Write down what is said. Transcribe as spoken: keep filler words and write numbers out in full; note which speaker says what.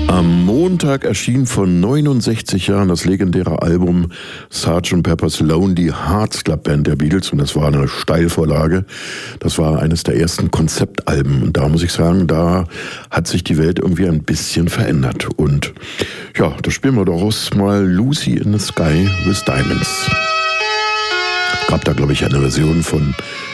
Speaker 1: Am Montag erschien vor neunundsechzig Jahren das legendäre Album Sergeant Pepper's Lonely Hearts Club Band der Beatles, und das war eine Steilvorlage. Das war eines der ersten Konzeptalben, und da muss ich sagen, da hat sich die Welt irgendwie ein bisschen verändert. Und ja, da spielen wir daraus mal Lucy in the Sky with Diamonds. Gab da, glaube ich, eine Version von